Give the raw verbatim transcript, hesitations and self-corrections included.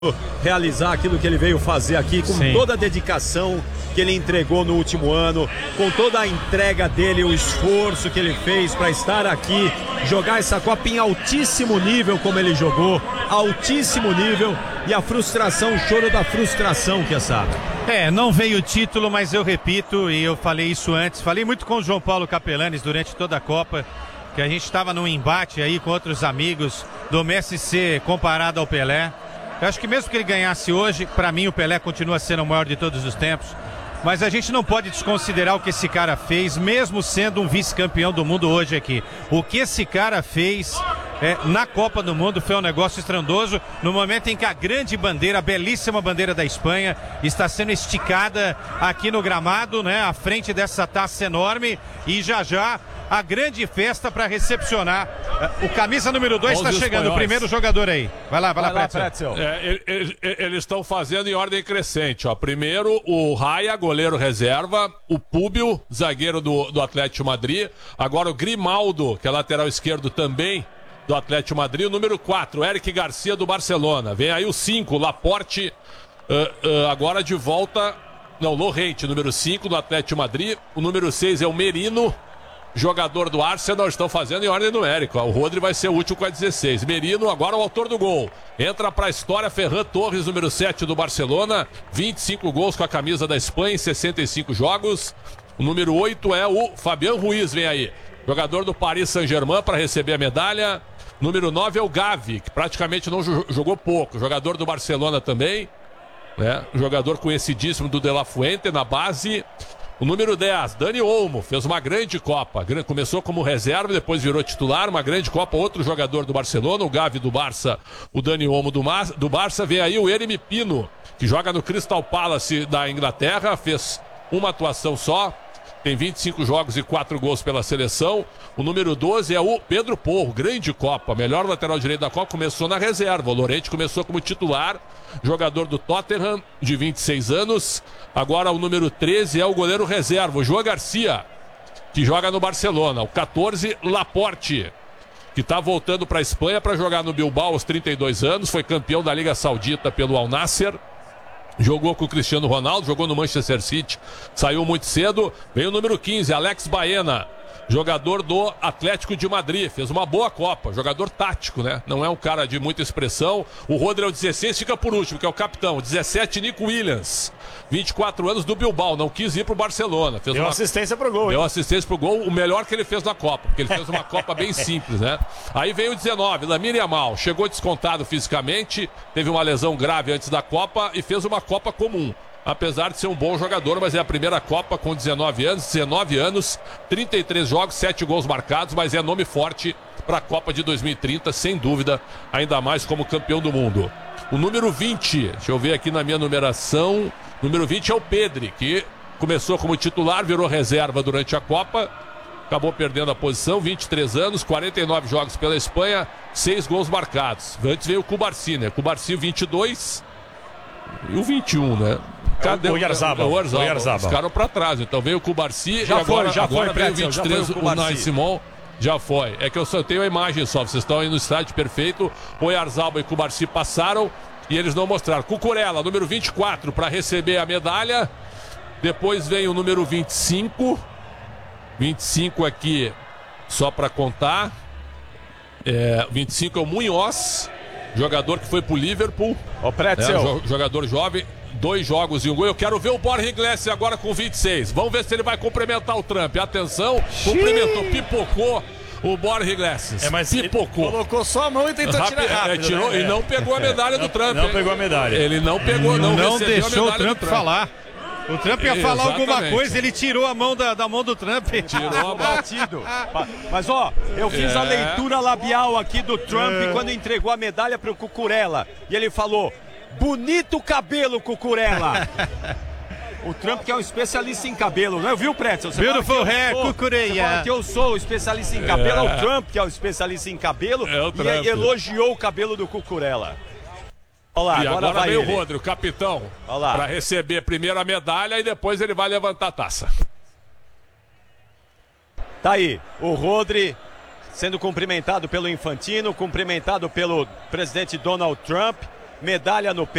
realizar aquilo que ele veio fazer aqui com Sim. toda a dedicação que ele entregou no último ano, com toda a entrega dele, o esforço que ele fez para estar aqui, jogar essa Copa em altíssimo nível como ele jogou, altíssimo nível, e a frustração, o choro da frustração, que sabe. É, não veio o título, mas eu repito, e eu falei isso antes, falei muito com o João Paulo Capelanes durante toda a Copa, que a gente estava num embate aí com outros amigos do Messi ser comparado ao Pelé. Eu acho que mesmo que ele ganhasse hoje, para mim o Pelé continua sendo o maior de todos os tempos. Mas a gente não pode desconsiderar o que esse cara fez, mesmo sendo um vice-campeão do mundo hoje aqui. O que esse cara fez é, na Copa do Mundo foi um negócio estrondoso, no momento em que a grande bandeira, a belíssima bandeira da Espanha, está sendo esticada aqui no gramado, né, à frente dessa taça enorme, e já já a grande festa para recepcionar. O camisa número dois está chegando, o primeiro jogador aí. Vai lá, vai, vai lá, Pretzel. É, eles estão fazendo em ordem crescente, ó. Primeiro, o Raya, goleiro reserva. O Púbio, zagueiro do, do Atlético Madrid. Agora o Grimaldo, que é lateral esquerdo também do Atlético Madrid. O número quatro, Eric Garcia, do Barcelona. Vem aí o cinco, Laporte, uh, uh, agora de volta. Não, Lorente, número cinco, do Atlético Madrid. O número seis é o Merino, jogador do Arsenal. Estão fazendo em ordem numérica. O Rodri vai ser o último com a dezesseis. Merino, agora o autor do gol. Entra para a história Ferran Torres, número sete do Barcelona. vinte e cinco gols com a camisa da Espanha em sessenta e cinco jogos. O número oito é o Fabián Ruiz, vem aí. Jogador do Paris Saint-Germain para receber a medalha. Número nove é o Gavi, que praticamente não jogou pouco. Jogador do Barcelona também, né? Jogador conhecidíssimo do De La Fuente na base. O número dez, Dani Olmo, fez uma grande Copa. Começou como reserva, depois virou titular. Uma grande Copa, outro jogador do Barcelona, o Gavi do Barça, o Dani Olmo do, Mar... do Barça. Vem aí o Yeremy Pino, que joga no Crystal Palace da Inglaterra. Fez uma atuação só. Tem vinte e cinco jogos e quatro gols pela seleção. O número doze é o Pedro Porro, grande Copa, melhor lateral direito da Copa, começou na reserva. O Lorente começou como titular, jogador do Tottenham, de vinte e seis anos. Agora o número treze é o goleiro reserva, o João Garcia, que joga no Barcelona. O quatorze, Laporte, que está voltando para a Espanha para jogar no Bilbao aos trinta e dois anos. Foi campeão da Liga Saudita pelo Al Nassr. Jogou com o Cristiano Ronaldo, jogou no Manchester City, saiu muito cedo. Vem o número quinze, Alex Baena, jogador do Atlético de Madrid, fez uma boa Copa, jogador tático, né? Não é um cara de muita expressão. O Rodri é o dezesseis, fica por último, que é o capitão. dezessete, Nico Williams, vinte e quatro anos, do Bilbao, não quis ir pro Barcelona. Fez Deu uma... assistência pro gol, hein? Deu assistência pro gol, o melhor que ele fez na Copa, porque ele fez uma Copa bem simples, né? Aí vem o dezenove, Lamine Yamal, chegou descontado fisicamente, teve uma lesão grave antes da Copa e fez uma Copa comum. Apesar de ser um bom jogador, mas é a primeira Copa com dezenove anos, dezenove anos, trinta e três jogos, sete gols marcados, mas é nome forte para a Copa de dois mil e trinta, sem dúvida, ainda mais como campeão do mundo. O número vinte, deixa eu ver aqui na minha numeração, número vinte é o Pedri, que começou como titular, virou reserva durante a Copa, acabou perdendo a posição, vinte e três anos, quarenta e nove jogos pela Espanha, seis gols marcados. Antes veio o Cubarsi, né? Cubarsi vinte e dois e o vinte e um, né? Cadê o Oyarzabal? O Oyarzabal. Ficaram pra trás. Então veio o Cubarsi e agora, foi, já agora foi, veio o vinte e três, o Nai Simon. Já foi. É que eu só tenho a imagem só. Vocês estão aí no estádio perfeito. O Oyarzabal e o Cubarsi passaram e eles não mostraram. Cucurella, número vinte e quatro, para receber a medalha. Depois vem o número vinte e cinco. vinte e cinco aqui, só para contar. É, vinte e cinco é o Munhoz, jogador que foi pro Liverpool. O Pretzel. É, jogador jovem. Dois jogos e um gol. Eu quero ver o Borja Iglesias agora com vinte e seis. Vamos ver se ele vai cumprimentar o Trump. Atenção, cumprimentou, pipocou o Borja Iglesias. É, mas pipocou. Colocou só a mão e tentou Rápido, tirar rápido, é, tirou, né? E não pegou a medalha do Trump. Não hein? pegou a medalha. Ele não pegou, não, não recebeu deixou a o Trump, Trump falar. O Trump ia falar Exatamente. alguma coisa, ele tirou a mão da, da mão do Trump. Tirou a mão. Batido. Mas ó, eu fiz É. a leitura labial aqui do Trump é. quando entregou a medalha pro Cucurella. E ele falou: bonito cabelo, Cucurella. O Trump que é um especialista em cabelo, não é? Viu, Pretzel? Você Beautiful hair, sou, Cucurella. Você fala que eu sou o especialista em cabelo, é o Trump que é o especialista em cabelo É o e Trump. elogiou o cabelo do Cucurella. Olha lá, E agora, agora vai vem ele. o Rodri, o capitão, Olha lá. para receber primeiro a medalha e depois ele vai levantar a taça. Tá aí, o Rodri sendo cumprimentado pelo Infantino, cumprimentado pelo presidente Donald Trump. medalha no